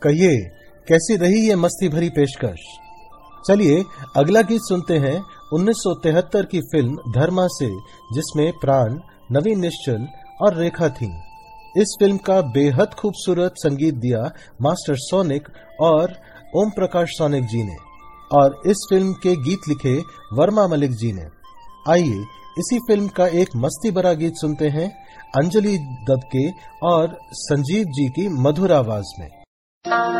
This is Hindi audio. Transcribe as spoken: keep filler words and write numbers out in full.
कहिए कैसी रही ये मस्ती भरी पेशकश। चलिए अगला गीत सुनते हैं उन्नीस सौ तिहत्तर की फिल्म धर्मा से, जिसमें प्राण, नवीन निश्चल और रेखा थीं। इस फिल्म का बेहद खूबसूरत संगीत दिया मास्टर सोनिक और ओम प्रकाश सोनिक जी ने, और इस फिल्म के गीत लिखे वर्मा मलिक जी ने। आइए इसी फिल्म का एक मस्ती भरा गीत सुनते हैं अंजलि दबके और संजीव जी की मधुर आवाज में।